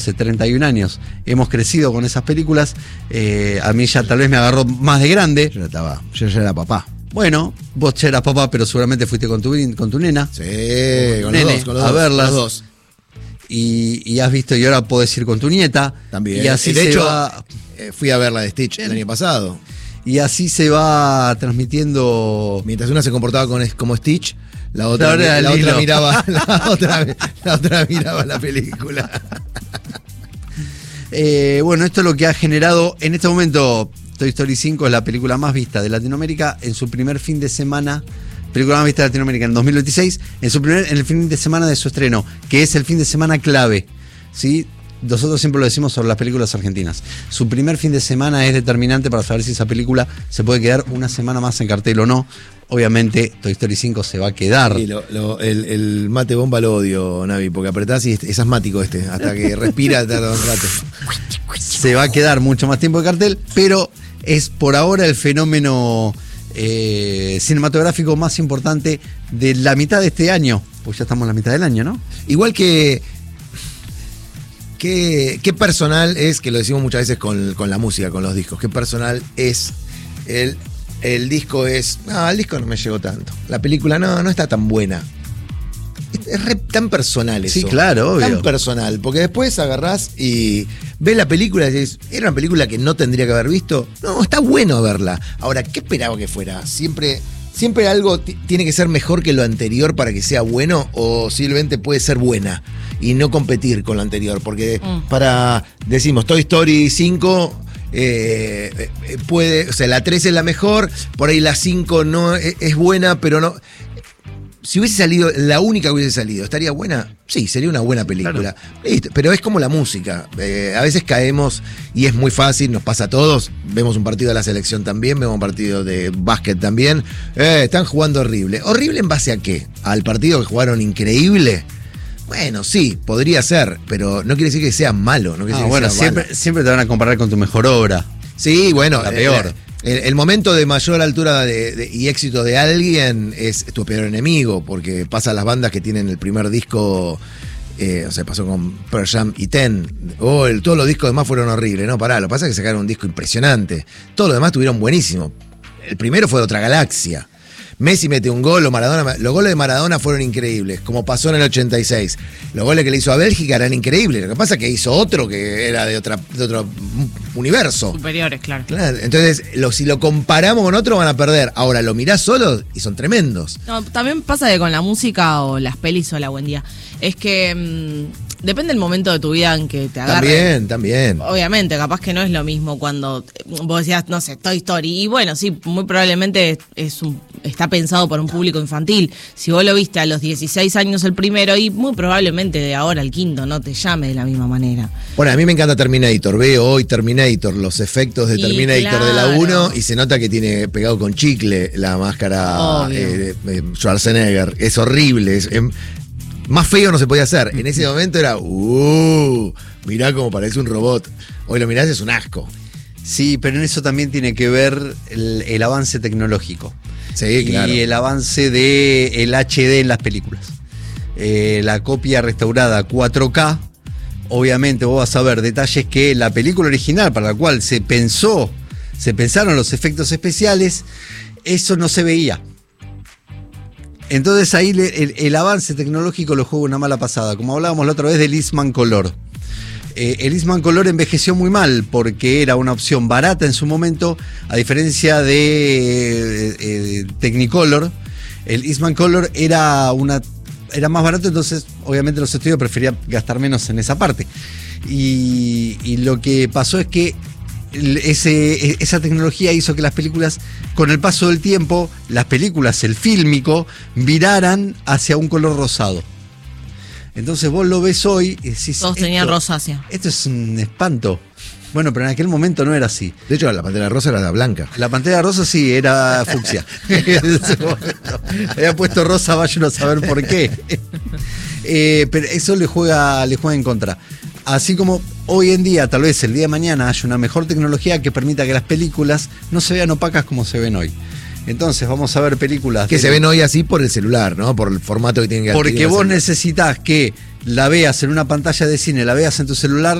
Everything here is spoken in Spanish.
Hace 31 años hemos crecido con esas películas. A mí ya tal vez me agarró más de grande. Yo ya era papá. Bueno, vos ya eras papá, pero seguramente fuiste con tu nena. Sí, con los dos. A verlas. Con los dos. Y has visto, y ahora podés ir con tu nieta. También. Y así de hecho, va, fui a ver la de Stitch el año pasado. y así se va transmitiendo. Mientras una se comportaba como Stitch, la otra Lilo. miraba la otra miraba la película. Bueno, esto es lo que ha generado en este momento. Toy Story 5 es la película más vista de Latinoamérica en su primer fin de semana. Película más vista de Latinoamérica en 2026, en el fin de semana de su estreno, que es el fin de semana clave, ¿sí? Nosotros siempre lo decimos sobre las películas argentinas. Su primer fin de semana es determinante para saber si esa película se puede quedar una semana más en cartel o no. Obviamente, Toy Story 5 se va a quedar. Sí, el mate bomba lo odio, Navi, porque apretás y es asmático hasta que respira tarda un rato. Se va a quedar mucho más tiempo de cartel, pero es por ahora el fenómeno cinematográfico más importante de la mitad de este año. Pues ya estamos en la mitad del año, ¿no? Igual que qué personal es, que lo decimos muchas veces con la música, con los discos, qué personal es el disco es, el disco no me llegó tanto, la película no está tan buena. Es tan personal eso. Sí, claro, obvio. Tan personal, porque después agarrás y ves la película y dices, ¿era una película que no tendría que haber visto? No, está bueno verla. Ahora, ¿qué esperaba que fuera? ¿Siempre algo tiene que ser mejor que lo anterior para que sea bueno, o simplemente puede ser buena y no competir con lo anterior? Porque decimos, Toy Story 5... puede, o sea, la 3 es la mejor, por ahí la 5 no es buena, pero no. Si hubiese salido, la única que hubiese salido, ¿estaría buena? Sí, sería una buena película. Claro. Listo, pero es como la música. A veces caemos y es muy fácil, nos pasa a todos. Vemos un partido de la selección también, vemos un partido de básquet también. Están jugando horrible. ¿Horrible en base a qué? ¿Al partido que jugaron increíble? Bueno, sí, podría ser, pero no quiere decir que sea malo. No quiere decir bueno, que sea siempre te van a comparar con tu mejor obra. Sí, bueno, la peor. El momento de mayor altura y éxito de alguien es tu peor enemigo, porque pasa a las bandas que tienen el primer disco, o sea, pasó con Pearl Jam y Ten. Todos los discos demás fueron horribles, ¿no? Pará, lo que pasa es que sacaron un disco impresionante. Todos los demás estuvieron buenísimos. El primero fue de otra galaxia. Messi mete un gol, los goles de Maradona fueron increíbles, como pasó en el 86. Los goles que le hizo a Bélgica eran increíbles. Lo que pasa es que hizo otro que era de otro universo. Superiores, claro. Entonces, si lo comparamos con otro, van a perder. Ahora, lo mirás solo y son tremendos. No, también pasa que con la música o las pelis, hola, buen día, es que depende del momento de tu vida en que te agarre. También. Obviamente, capaz que no es lo mismo cuando vos decías, no sé, Toy Story. Y bueno, sí, muy probablemente está pensado por un público infantil. Si vos lo viste a los 16 años el primero, y muy probablemente de ahora el quinto no te llame de la misma manera. Bueno, a mí me encanta Terminator. Veo hoy Terminator, los efectos de Terminator de la 1, y se nota que tiene pegado con chicle la máscara Schwarzenegger. Es horrible. Más feo no se podía hacer. En ese momento era, mirá cómo parece un robot. Hoy lo mirás, es un asco. Sí, pero en eso también tiene que ver el avance tecnológico. Sí, claro. Y el avance del HD en las películas. La copia restaurada 4K, obviamente vos vas a ver detalles que la película original, para la cual se pensaron los efectos especiales, eso no se veía. Entonces ahí el avance tecnológico lo juega una mala pasada. Como hablábamos la otra vez del Eastman Color. El Eastman Color envejeció muy mal porque era una opción barata en su momento, a diferencia de Technicolor. El Eastman Color era más barato, entonces obviamente los estudios preferían gastar menos en esa parte. Y lo que pasó es que esa tecnología hizo que las películas, con el paso del tiempo, el fílmico, viraran hacia un color rosado. Entonces vos lo ves hoy y decís, todos tenían rosácea. Esto es un espanto. Bueno, pero en aquel momento no era así. De hecho, la Pantera Rosa era la blanca. La Pantera Rosa sí, era fucsia. En ese momento. Había puesto rosa, vaya uno a saber por qué. Pero eso le juega en contra. Así como hoy en día, tal vez el día de mañana, haya una mejor tecnología que permita que las películas no se vean opacas como se ven hoy. Entonces vamos a ver películas Que se ven hoy así por el celular, ¿no? Por el formato que tienen que porque adquirir vos los celulares. necesitas que la veas en una pantalla de cine, la veas en tu celular,